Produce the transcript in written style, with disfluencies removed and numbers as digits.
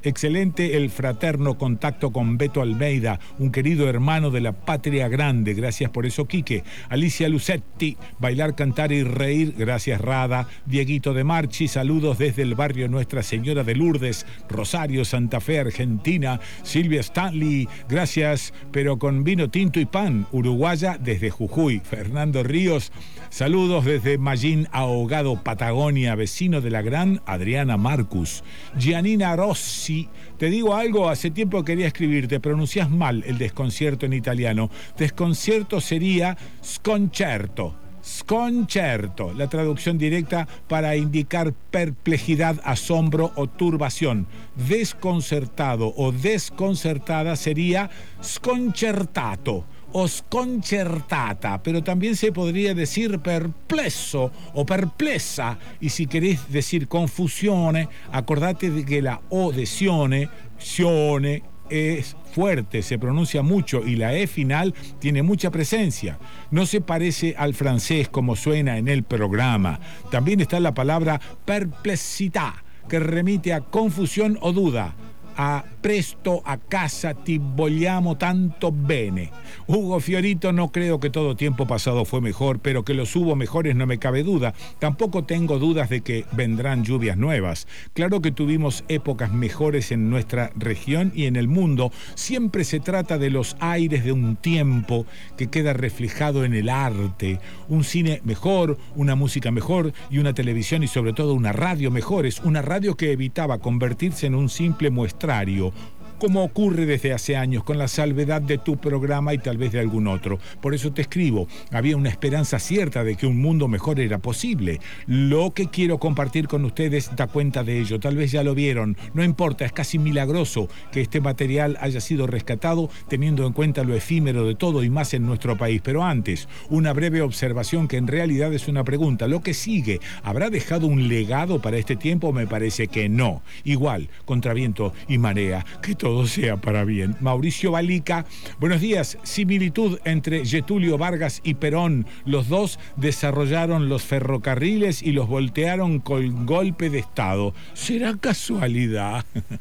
Excelente el fraterno contacto con Beto Almeida, un querido hermano de la patria grande. Gracias por eso, Quique. Alicia Lucetti, bailar, cantar y reír. Gracias, Rada. Dieguito de Marchi, saludos desde el barrio Nuestra Señora de Lourdes, Rosario, Santa Fe, Argentina. Silvia Stanley, gracias, pero con vino tinto y pan. Uruguaya desde Jujuy. Fernando Ríos, saludos desde Mallín Ahogado, Patagonia, vecino de la gran Adriana Marcus. Gianina Rossi, te digo algo, hace tiempo quería escribirte, pronuncias mal el desconcierto en italiano. Desconcierto sería sconcerto. Sconcerto, la traducción directa para indicar perplejidad, asombro o turbación. Desconcertado o desconcertada sería sconcertato o sconcertata, pero también se podría decir perpleso o perplesa. Y si querés decir confusione, acordate de que la O de sione es fuerte, se pronuncia mucho y la E final tiene mucha presencia. No se parece al francés como suena en el programa. También está la palabra perplessità, que remite a confusión o duda. A presto a casa ti vogliamo tanto bene. Hugo Fiorito, no creo que todo tiempo pasado fue mejor, pero que los hubo mejores no me cabe duda. Tampoco tengo dudas de que vendrán lluvias nuevas. Claro que tuvimos épocas mejores en nuestra región y en el mundo. Siempre se trata de los aires de un tiempo que queda reflejado en el arte. Un cine mejor, una música mejor y una televisión y sobre todo una radio mejores. Una radio que evitaba convertirse en un simple muestrario, como ocurre desde hace años, con la salvedad de tu programa y tal vez de algún otro. Por eso te escribo. Había una esperanza cierta de que un mundo mejor era posible. Lo que quiero compartir con ustedes da cuenta de ello. Tal vez ya lo vieron. No importa, es casi milagroso que este material haya sido rescatado teniendo en cuenta lo efímero de todo y más en nuestro país. Pero antes, una breve observación que en realidad es una pregunta. Lo que sigue, ¿habrá dejado un legado para este tiempo? Me parece que no. Igual, contra viento y marea, que todo sea para bien. Mauricio Balica, buenos días. Similitud entre Getulio Vargas y Perón. Los dos desarrollaron los ferrocarriles y los voltearon con golpe de Estado. ¿Será casualidad?